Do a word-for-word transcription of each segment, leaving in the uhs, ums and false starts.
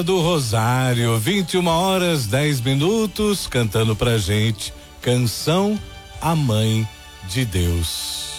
Do Rosário, vinte e uma horas, dez minutos, cantando pra gente, canção A Mãe de Deus.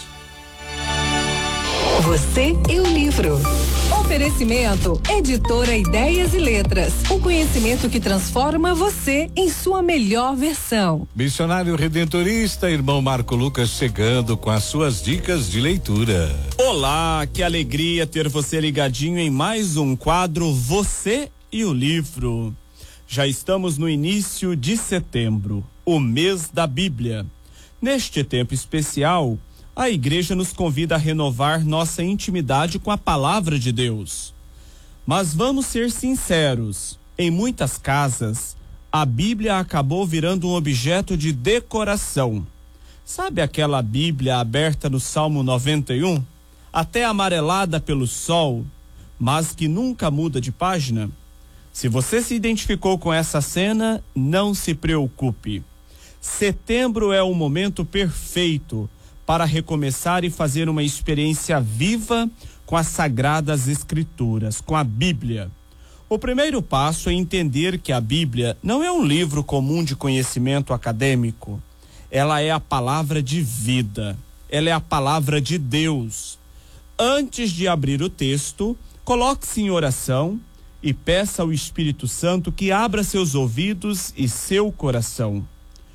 Você e o livro. Oferecimento, Editora Ideias e Letras. O conhecimento que transforma você em sua melhor versão. Missionário Redentorista, irmão Marco Lucas, chegando com as suas dicas de leitura. Olá, que alegria ter você ligadinho em mais um quadro Você e o Livro. Já estamos no início de setembro, o mês da Bíblia. Neste tempo especial, a igreja nos convida a renovar nossa intimidade com a palavra de Deus. Mas vamos ser sinceros, em muitas casas, a Bíblia acabou virando um objeto de decoração. Sabe aquela Bíblia aberta no Salmo noventa e um? Até amarelada pelo sol, mas que nunca muda de página? Se você se identificou com essa cena, não se preocupe. Setembro é o momento perfeito para recomeçar e fazer uma experiência viva com as Sagradas Escrituras, com a Bíblia. O primeiro passo é entender que a Bíblia não é um livro comum de conhecimento acadêmico. Ela é a palavra de vida. Ela é a palavra de Deus. Antes de abrir o texto, coloque-se em oração e peça ao Espírito Santo que abra seus ouvidos e seu coração.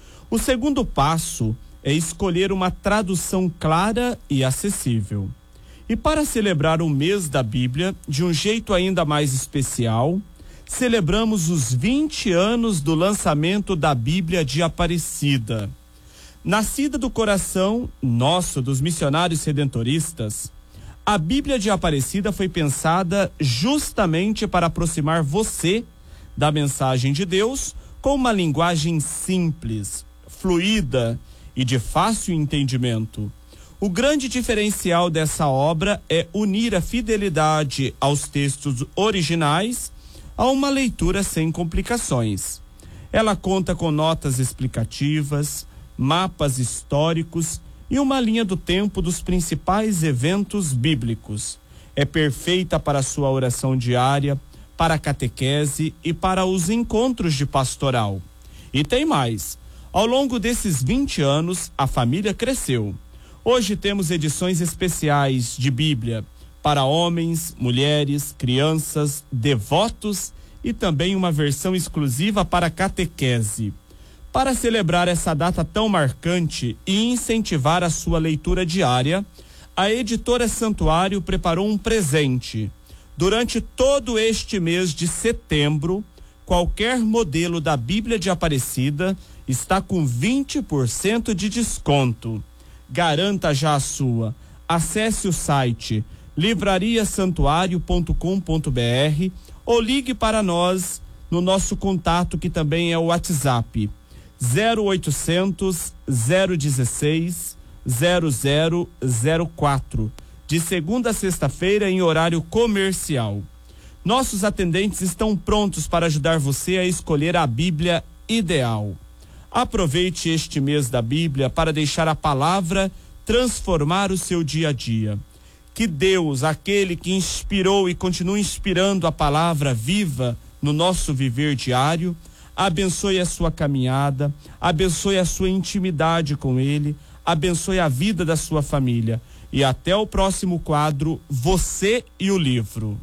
O segundo passo é escolher uma tradução clara e acessível. E para celebrar o mês da Bíblia, de um jeito ainda mais especial, celebramos os vinte anos do lançamento da Bíblia de Aparecida. Nascida do coração nosso, dos missionários redentoristas, a Bíblia de Aparecida foi pensada justamente para aproximar você da mensagem de Deus com uma linguagem simples, fluida e de fácil entendimento. O grande diferencial dessa obra é unir a fidelidade aos textos originais a uma leitura sem complicações. Ela conta com notas explicativas, mapas históricos e uma linha do tempo dos principais eventos bíblicos. É perfeita para a sua oração diária, para a catequese e para os encontros de pastoral. E tem mais. Ao longo desses vinte anos, a família cresceu. Hoje temos edições especiais de Bíblia para homens, mulheres, crianças, devotos e também uma versão exclusiva para catequese. Para celebrar essa data tão marcante e incentivar a sua leitura diária, a editora Santuário preparou um presente. Durante todo este mês de setembro, qualquer modelo da Bíblia de Aparecida está com vinte por cento de desconto. Garanta já a sua. Acesse o site livraria santuário ponto com ponto br ou ligue para nós no nosso contato, que também é o WhatsApp zero oitocentos, zero dezesseis, zero zero zero quatro, de segunda a sexta-feira em horário comercial. Nossos atendentes estão prontos para ajudar você a escolher a Bíblia ideal. Aproveite este mês da Bíblia para deixar a palavra transformar o seu dia a dia. Que Deus, aquele que inspirou e continua inspirando a palavra viva no nosso viver diário, abençoe a sua caminhada, abençoe a sua intimidade com Ele, abençoe a vida da sua família. E até o próximo quadro, Você e o Livro.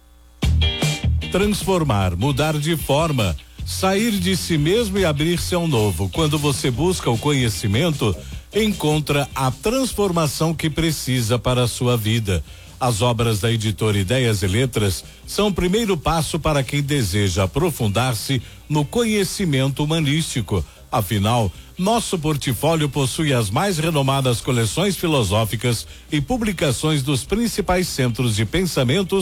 Transformar, mudar de forma, sair de si mesmo e abrir-se ao novo. Quando você busca o conhecimento, encontra a transformação que precisa para a sua vida. As obras da editora Ideias e Letras são o primeiro passo para quem deseja aprofundar-se no conhecimento humanístico. Afinal, nosso portfólio possui as mais renomadas coleções filosóficas e publicações dos principais centros de pensamento